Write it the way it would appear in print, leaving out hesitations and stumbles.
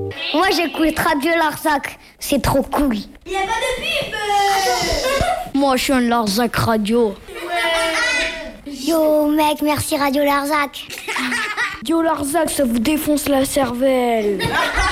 Moi j'écoute Radio Larzac, c'est trop cool. Il n'y a pas de pub. Moi je suis un Larzac Radio. Yo mec, merci Radio Larzac. Yo Larzac, ça vous défonce la cervelle.